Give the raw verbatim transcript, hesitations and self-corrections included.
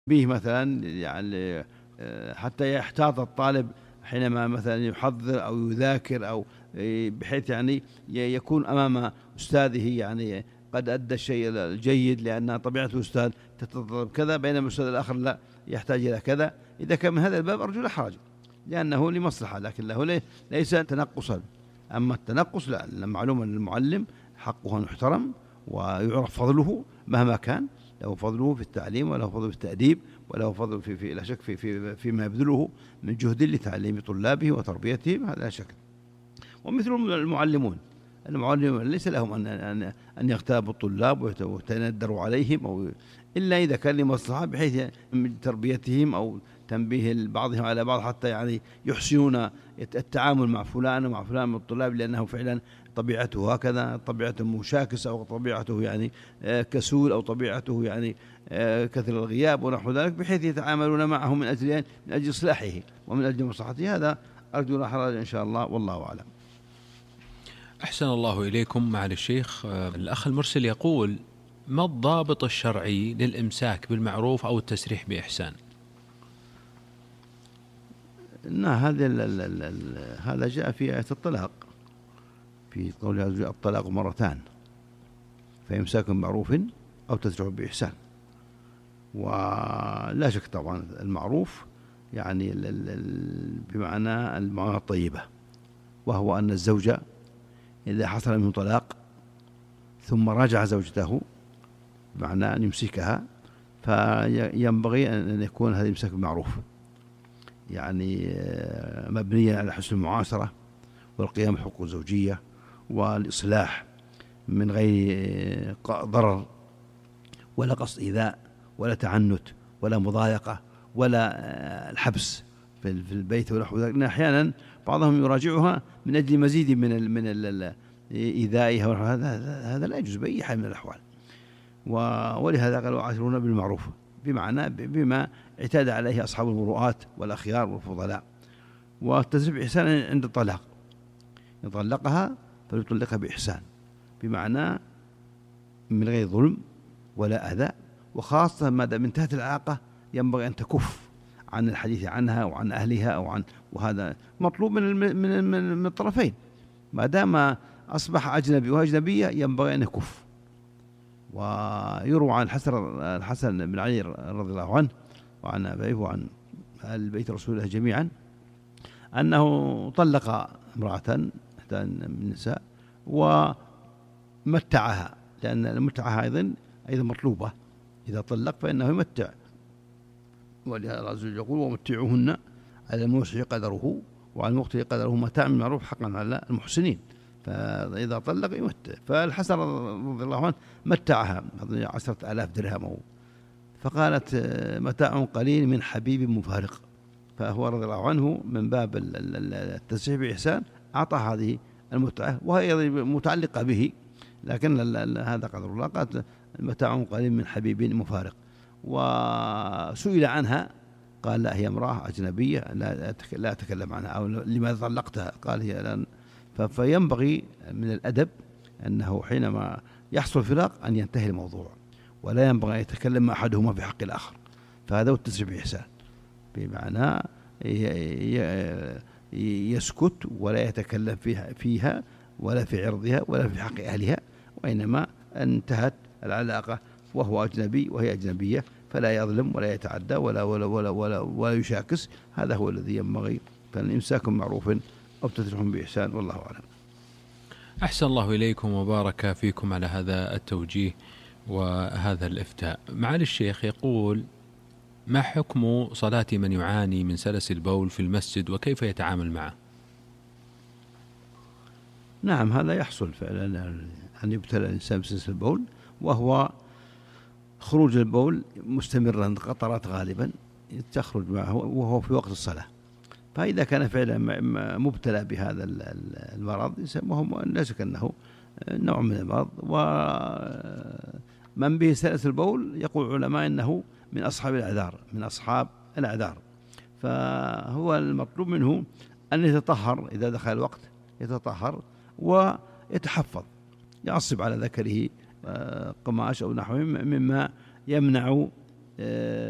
به مثلا يعني حتى يحتاط الطالب حينما مثلا يحضر أو يذاكر، أو بحيث يعني يكون أمام أستاذه يعني قد أدى الشيء الجيد، لأن طبيعته أستاذ تتطلب كذا، بينما الأستاذ الآخر لا يحتاج إلى كذا. إذا كان من هذا الباب أرجو لا حرج، لأنه لمصلحة، لكن له ليس تنقصا. أما التنقص لا، معلوم أن المعلم حقه أن يحترم ويعرف فضله مهما كان، له فضله في التعليم، وله فضله في التأديب، وله فضل في, في لا شك في, في فيما يبذله من جهد لتعليم طلابه وتربيتهم، هذا لا شك. ومثل المعلمون، المعلمون ليس لهم أن أن أن يغتابوا الطلاب ويتندروا عليهم، أو إلا إذا كان لمصلحة، بحيث من تربيتهم أو تنبيه بعضهم على بعض، حتى يعني يحسنون التعامل مع فلان ومع فلان من الطلاب، لأنه فعلا طبيعته هكذا، طبيعته مشاكس، أو طبيعته يعني كسول، أو طبيعته يعني كثر الغياب ونحو ذلك، بحيث يتعاملون معه من أجل من أجل إصلاحه ومن أجل مصلحته. هذا أرجو لا حرج إن شاء الله، والله أعلم. أحسن الله إليكم. معالي الشيخ، الأخ المرسل يقول: ما الضابط الشرعي للإمساك بالمعروف أو التسريح بإحسان؟ نعم، هذا هذا جاء في آية الطلاق، في قولها الطلاق مرتان، فإمساك بمعروف أو تسريح بإحسان. ولا شك طبعا المعروف يعني بمعنى المعاملة الطيبة، وهو أن الزوج إذا حصل منه طلاق ثم راجع زوجته بمعنى أن يمسكها، فينبغي أن يكون هذا الإمساك بمعروف، يعني مبنيا على حسن المعاشرة والقيام بحقوق الزوجية والإصلاح من غير ضرر ولا قصد إيذاء ولا تعنت ولا مضايقة ولا الحبس في البيت ونحو ذلك. أحيانا بعضهم يراجعها من أجل مزيد من من إيذائها، هذا هذا لا يجوز بأي حال من الأحوال. ولهذا قالوا: عاشرون بالمعروف، بمعنى بما اعتاد عليه أصحاب المروءات والأخيار والفضلاء. والتسريح بإحسان عند الطلاق، يطلقها فليطلقها بإحسان، بمعنى من غير ظلم ولا أذى، وخاصة ما دام انتهت العلاقة ينبغي أن تكف عن الحديث عنها وعن أهلها أو عن، وهذا مطلوب من من من الطرفين. ما دام أصبح أجنبي وأجنبية ينبغي أن يكف. ويروى عن الحسن الحسن بن علي رضي الله عنه وعن أبيه وعن أهل بيت رسول الله جميعا أنه طلق امرأة من النساء ومتعها، لأن المتعة أيضا أيضا مطلوبة. إذا طلق فإنه يمتع، ولهذا الرسول يقول: ومتعوهن على الموسع قدره وعلى المقتر قدره متاع بالمعروف حقا على المحسنين. فإذا طلق يمتع. فالحسن رضي الله عنه متعها عشرة آلاف درهم، فقالت: متاع قليل من حبيب مفارق. فهو رضي الله عنه من باب التسريح بإحسان أعطى هذه المتعة، وهي متعلقة به، لكن هذا قدر الله. قالت: متاع قليل من حبيب مفارق. وسئل عنها قال: لا، هي امرأة أجنبية لا أتكلم عنها، أو لماذا طلقتها؟ قال: هي لأن. فينبغي من الأدب أنه حينما يحصل فراق أن ينتهي الموضوع، ولا ينبغي أن يتكلم أحدهما في حق الآخر. فهذا هو التسريح بإحسان، بمعنى يسكت ولا يتكلم فيها, فيها ولا في عرضها ولا في حق أهلها، وإنما انتهت العلاقة وهو أجنبي وهي أجنبية، فلا يظلم ولا يتعدى ولا ولا ولا ولا, ولا يشاكس. هذا هو الذي ينبغي. فالإمساك معروف أو تسريح بإحسان، والله أعلم. أحسن الله إليكم وبارك فيكم على هذا التوجيه وهذا الإفتاء. معالي الشيخ يقول: ما حكم صلاة من يعاني من سلس البول في المسجد وكيف يتعامل معه؟ نعم، هذا يحصل فعلا أن يبتلى الإنسان بسلس البول، وهو خروج البول مستمرا، قطرات غالبا تخرج معه وهو في وقت الصلاة. فإذا كان فعلا مبتلى بهذا المرض وهو لا شك أنه نوع من المرض، ومن به سلس البول يقول العلماء أنه من أصحاب الأعذار، من أصحاب الأعذار. فهو المطلوب منه أن يتطهر إذا دخل الوقت، يتطهر ويتحفظ، يعصب على ذكره قماش أو نحوه مما يمنع